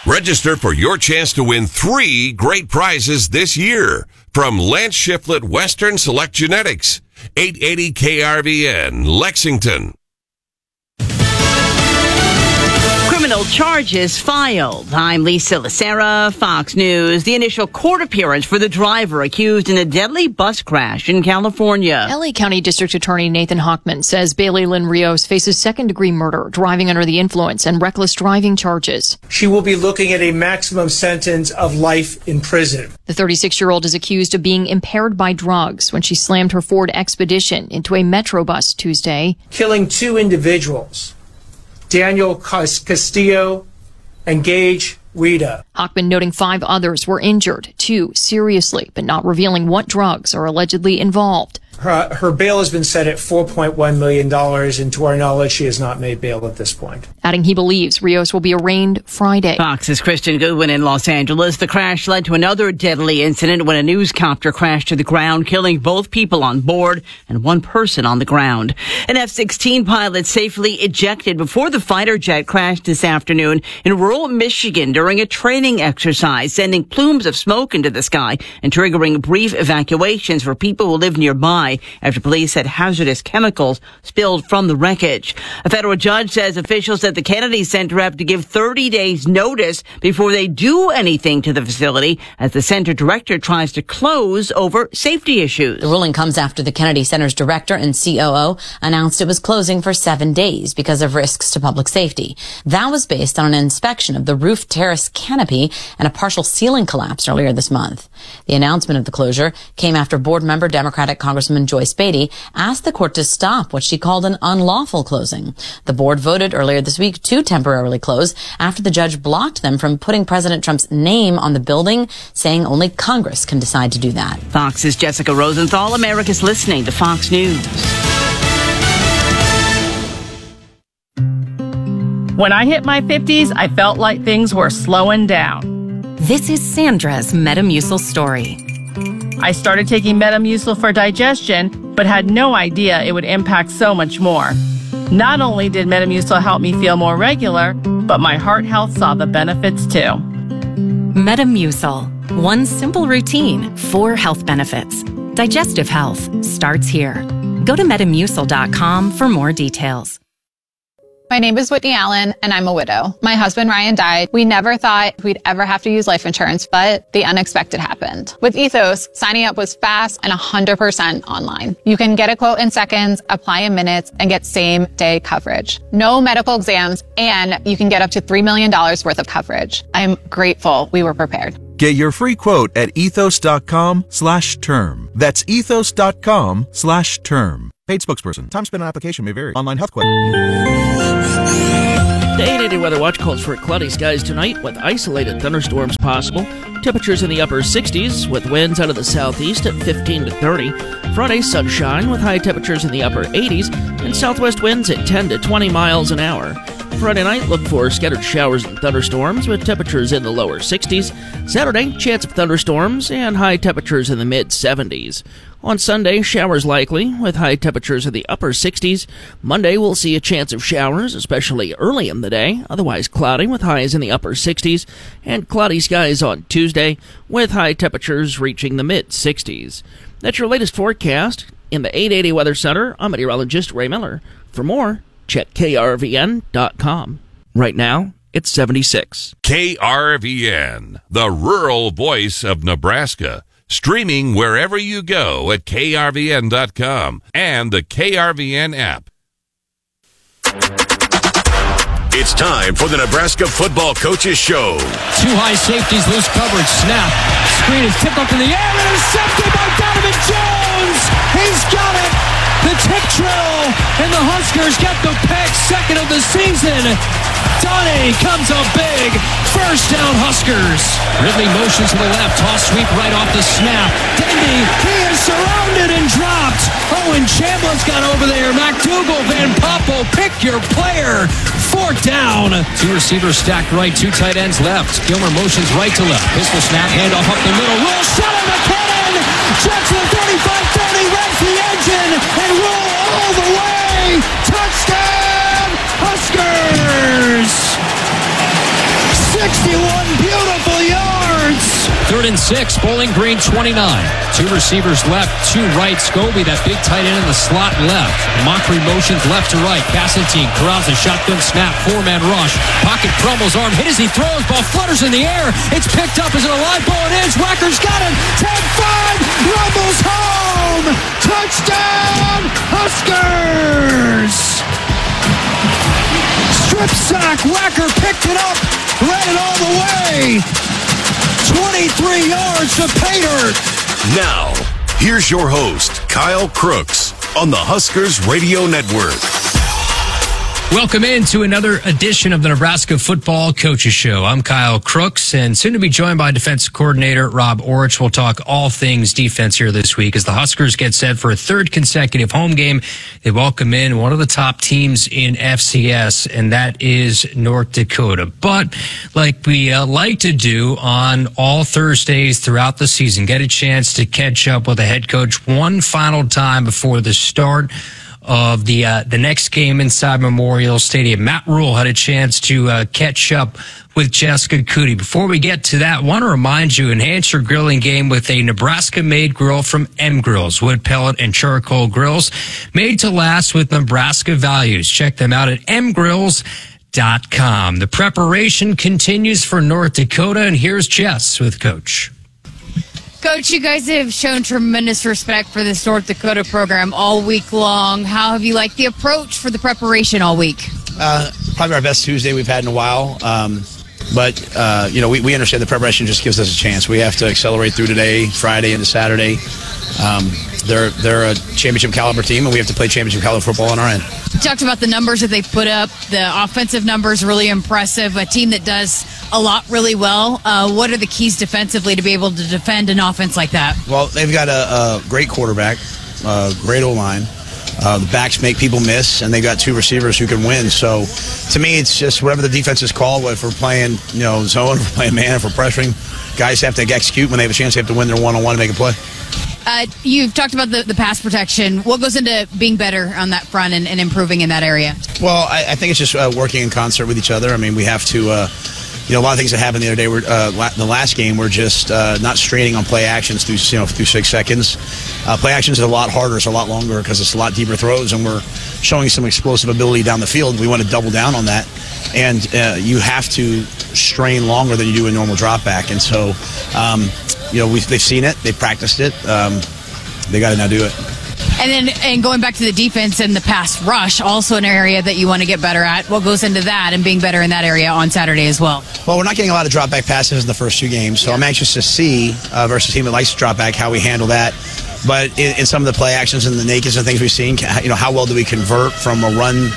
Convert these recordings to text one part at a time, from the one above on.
Register for your chance to win 3 great prizes this year from Lance Shiflett Western Select Genetics, 880 KRVN, Lexington. Criminal charges filed. I'm Lisa Lacera, Fox News. The initial court appearance for the driver accused in a deadly bus crash in California. LA County District Attorney Nathan Hochman says Bailey Lynn Rios faces second-degree murder, driving under the influence, and reckless driving charges. She will be looking at a maximum sentence of life in prison. The 36-year-old is accused of being impaired by drugs when she slammed her Ford Expedition into a Metro bus Tuesday, killing 2 individuals. Daniel Castillo and Gage Rita. Hochman noting 5 others were injured, 2 seriously, but not revealing what drugs are allegedly involved. Her bail has been set at $4.1 million, and to our knowledge, she has not made bail at this point. Adding he believes Rios will be arraigned Friday. Fox's Christian Goodwin in Los Angeles. The crash led to another deadly incident when a news copter crashed to the ground, killing both people on board and 1 person on the ground. An F-16 pilot safely ejected before the fighter jet crashed this afternoon in rural Michigan during a training exercise, sending plumes of smoke into the sky and triggering brief evacuations for people who live nearby after police said hazardous chemicals spilled from the wreckage. A federal judge says officials at the Kennedy Center have to give 30 days notice before they do anything to the facility as the center director tries to close over safety issues. The ruling comes after the Kennedy Center's director and COO announced it was closing for 7 days because of risks to public safety. That was based on an inspection of the roof terrace canopy and a partial ceiling collapse earlier this month. The announcement of the closure came after board member Democratic Congressman Joyce Beatty asked the court to stop what she called an unlawful closing. The board voted earlier this week to temporarily close after the judge blocked them from putting President Trump's name on the building, saying only Congress can decide to do that. Fox's Jessica Rosenthal. America's listening to Fox News. When I hit my 50s, I felt like things were slowing down. This is Sandra's Metamucil story. I started taking Metamucil for digestion, but had no idea it would impact so much more. Not only did Metamucil help me feel more regular, but my heart health saw the benefits too. Metamucil. One simple routine, 4 health benefits. Digestive health starts here. Go to Metamucil.com for more details. My name is Whitney Allen, and I'm a widow. My husband, Ryan, died. We never thought we'd ever have to use life insurance, but the unexpected happened. With Ethos, signing up was fast and 100% online. You can get a quote in seconds, apply in minutes, and get same-day coverage. No medical exams, and you can get up to $3 million worth of coverage. I'm grateful we were prepared. Get your free quote at ethos.com/term. That's ethos.com/term. Paid spokesperson. Time spent on application may vary. Online health question. The 880 Weather Watch calls for cloudy skies tonight with isolated thunderstorms possible. Temperatures in the upper 60s with winds out of the southeast at 15 to 30. Friday, sunshine with high temperatures in the upper 80s and southwest winds at 10 to 20 miles an hour. Friday night, look for scattered showers and thunderstorms with temperatures in the lower 60s. Saturday, chance of thunderstorms and high temperatures in the mid-70s. On Sunday, showers likely with high temperatures in the upper 60s. Monday, we'll see a chance of showers, especially early in the day. Otherwise cloudy with highs in the upper 60s. And cloudy skies on Tuesday with high temperatures reaching the mid-60s. That's your latest forecast. In the 880 Weather Center, I'm meteorologist Ray Miller. For more, check KRVN.com. Right now, it's 76. KRVN, the rural voice of Nebraska. Streaming wherever you go at KRVN.com and the KRVN app. It's time for the Nebraska Football Coaches Show. 2 high safeties, loose coverage, snap. Screen is tipped up in the air, intercepted by Donovan Jones. He's got it. The tip drill, and the Huskers get the pick, second of the season. Donnie comes up big. First down, Huskers. Ridley motions to the left, toss sweep right off the snap. Dendy, he is surrounded and dropped. Owen Chambliss got over there. McDougal, Van Poppel, pick your player. 4th down. 2 receivers stacked right, 2 tight ends left. Gilmer motions right to left. Pistol snap, handoff up the middle. Roll shot on McKinnon. Jets the 35-30, revs the engine, and roll all the way. Touchdown, Huskers! 61 3rd and 6. Bowling Green 29. 2 receivers left, 2 right. Scobie, that big tight end in the slot left. Mockery motions left to right. Casentine corrals a shotgun snap. 4-man rush. Pocket crumbles, arm hit as he throws. Ball flutters in the air. It's picked up as an alive ball. It is. Wacker's got it. 10-5. Rumbles home. Touchdown, Huskers. Strip sack. Wacker picked it up. Ran it all the way. 23 yards to pay dirt. Now, here's your host, Kyle Crooks, on the Huskers Radio Network. Welcome into another edition of the Nebraska Football Coaches Show. I'm Kyle Crooks, and soon to be joined by defensive coordinator Rob Orich. We'll talk all things defense here this week as the Huskers get set for a 3rd consecutive home game. They welcome in one of the top teams in FCS, and that is North Dakota. But like we like to do on all Thursdays throughout the season, get a chance to catch up with the head coach one final time before the start of the next game inside Memorial Stadium. Matt Rule had a chance to catch up with Jessica Cootie. Before we get to that, I want to remind you, enhance your grilling game with a Nebraska-made grill from M Grills. Wood, pellet, and charcoal grills made to last with Nebraska values. Check them out at mgrills.com. The preparation continues for North Dakota, and here's Jess with Coach. Coach, you guys have shown tremendous respect for this North Dakota program all week long. How have you liked the approach for the preparation all week? Probably our best Tuesday we've had in a while. But we understand the preparation just gives us a chance. We have to accelerate through today, Friday into Saturday. They're a championship caliber team, and we have to play championship caliber football on our end. You talked about the numbers that they put up. The offensive numbers really impressive. A team that does a lot really well. What are the keys defensively to be able to defend an offense like that? Well, they've got a great quarterback, great O-line. The backs make people miss, and they've got 2 receivers who can win. So, to me, it's just whatever the defense is called. If we're playing, zone, if we're playing man, if we're pressuring, guys have to execute. When they have a chance, they have to win their one-on-one and make a play. You've talked about the pass protection. What goes into being better on that front and improving in that area? Well, I think it's just working in concert with each other. I mean, we have to, a lot of things that happened the other day. The last game, we're just not straining on play actions through 6 seconds. Play actions is a lot harder, it's a lot longer because it's a lot deeper throws, and we're showing some explosive ability down the field. We want to double down on that, and you have to strain longer than you do a normal drop back. And so, they've seen it, they've practiced it, they got to now do it. And going back to the defense and the pass rush, also an area that you want to get better at. What goes into that and being better in that area on Saturday as well? Well, we're not getting a lot of drop back passes in the first 2 games, so I'm anxious to see versus a team that likes to drop back how we handle that. But in some of the play actions and the nakeds and things we've seen, how well do we convert from a run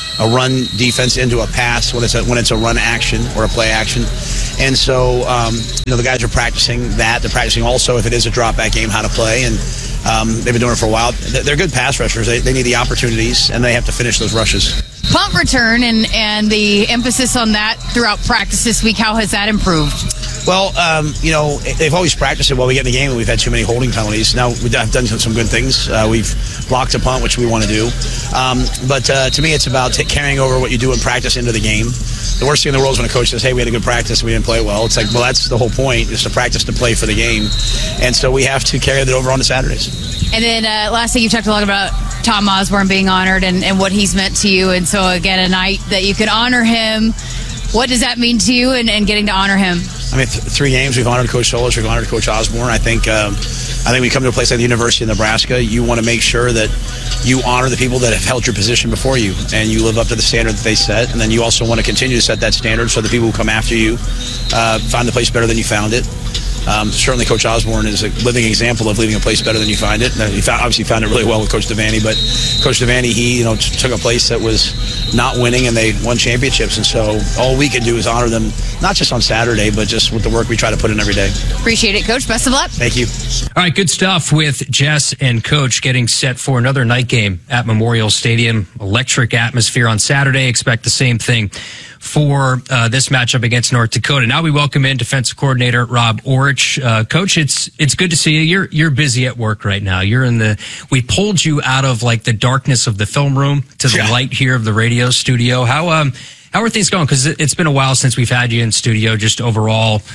defense into a pass when it's a run action or a play action? And so the guys are practicing that. They're practicing also if it is a drop back game how to play, and they've been doing it for a while. They're good pass rushers. They need the opportunities, and they have to finish those rushes. Punt return and the emphasis on that throughout practice this week, how has that improved? Well, they've always practiced it while we get in the game, and we've had too many holding penalties. Now, we've done some good things. We've blocked a punt, which we want to do. But to me, it's about carrying over what you do in practice into the game. The worst thing in the world is when a coach says, hey, we had a good practice, we didn't play well. It's like, well, that's the whole point, is to practice to play for the game. And so we have to carry that over on to Saturdays. And then lastly, you talked a lot about Tom Osborne being honored and what he's meant to you. And so, again, a night that you can honor him. What does that mean to you and getting to honor him? I mean, 3 games, we've honored Coach Solis, we've honored Coach Osborne. I think we come to a place like the University of Nebraska, you want to make sure that you honor the people that have held your position before you, and you live up to the standard that they set, and then you also want to continue to set that standard so the people who come after you find the place better than you found it. Certainly Coach Osborne is a living example of leaving a place better than you find it. He obviously found it really well with Coach Devaney, but Coach Devaney, he took a place that was not winning, and they won championships. And so all we can do is honor them, not just on Saturday, but just with the work we try to put in every day. Appreciate it, Coach. Best of luck. Thank you. All right, good stuff with Jess and Coach getting set for another night game at Memorial Stadium. Electric atmosphere on Saturday. Expect the same thing for this matchup against North Dakota. Now we welcome in defensive coordinator Rob Orich. Coach, it's good to see you. You're busy at work right now. We pulled you out of like the darkness of the film room to the light here of the radio studio. How are things going? Because it's been a while since we've had you in studio. Just overall,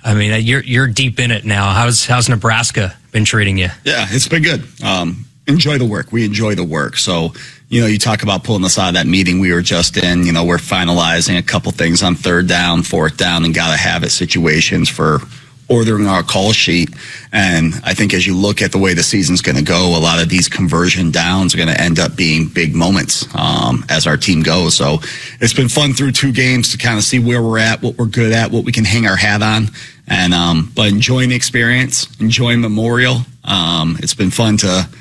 I mean, you're deep in it now. How's Nebraska been treating you? Yeah, it's been good. Enjoy the work. We enjoy the work. So, you talk about pulling us out of that meeting we were just in. We're finalizing a couple things on 3rd down, 4th down, and gotta have it situations for ordering our call sheet. And I think as you look at the way the season's going to go, a lot of these conversion downs are going to end up being big moments as our team goes. So it's been fun through 2 games to kind of see where we're at, what we're good at, what we can hang our hat on. And but enjoying the experience, enjoying Memorial. It's been fun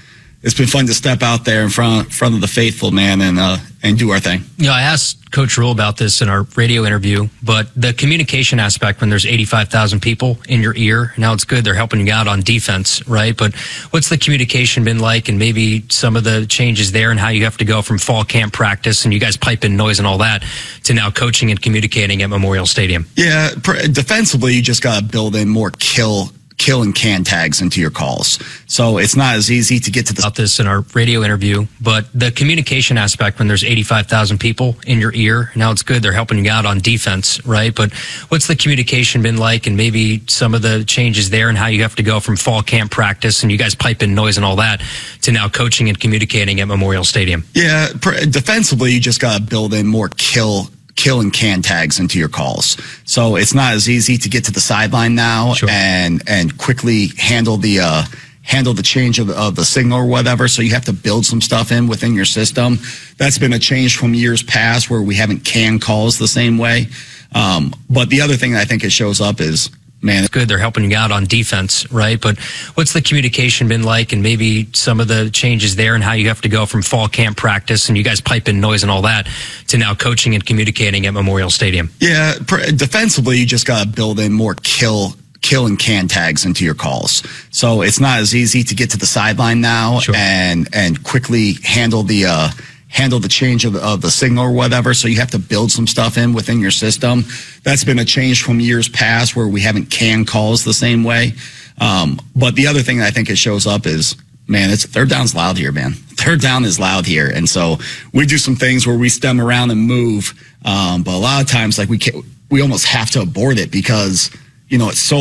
to step out there in front of the faithful, man, and do our thing. I asked Coach Rule about this in our radio interview, but the communication aspect when there's 85,000 people in your ear, now it's good they're helping you out on defense, right? But what's the communication been like, and maybe some of the changes there and how you have to go from fall camp practice and you guys pipe in noise and all that to now coaching and communicating at Memorial Stadium? Yeah, defensively, you just got to build in more kill and can tags into your calls. So it's not as easy to get to about this in our radio interview, but the communication aspect when there's 85,000 people in your ear, now it's good they're helping you out on defense, right? But what's the communication been like, and maybe some of the changes there and how you have to go from fall camp practice and you guys pipe in noise and all that to now coaching and communicating at Memorial Stadium? Yeah, defensively, you just got to build in more kill and can tags into your calls. So it's not as easy to get to the sideline now and quickly handle the change of the signal or whatever. So you have to build some stuff in within your system. That's been a change from years past where we haven't canned calls the same way. But the other thing I think it shows up is, man, it's good they're helping you out on defense, right? But what's the communication been like, and maybe some of the changes there and how you have to go from fall camp practice and you guys pipe in noise and all that to now coaching and communicating at Memorial Stadium? Yeah, defensively, you just got to build in more kill and can tags into your calls. So it's not as easy to get to the sideline now and quickly handle the change of the signal or whatever. So you have to build some stuff in within your system. That's been a change from years past where we haven't canned calls the same way. But the other thing I think it shows up is, man, 3rd down's loud here, man. 3rd down is loud here. And so we do some things where we stem around and move. But a lot of times, like we almost have to abort it because, it's so